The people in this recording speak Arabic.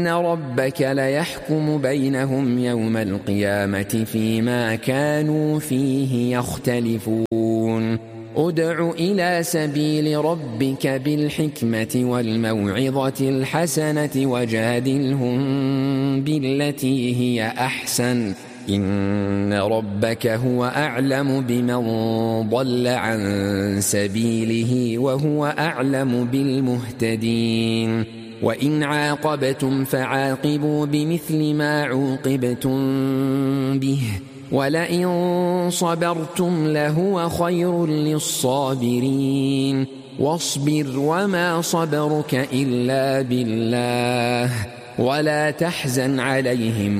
ربك ليحكم بينهم يوم القيامة فيما كانوا فيه يختلفون ادع إلى سبيل ربك بالحكمة والموعظة الحسنة وجادلهم بالتي هي أحسن إن ربك هو أعلم بمن ضل عن سبيله وهو أعلم بالمهتدين وإن عاقبتم فعاقبوا بمثل ما عوقبتم به ولئن صبرتم لهو خير للصابرين واصبر وما صبرك إلا بالله ولا تحزن عليهم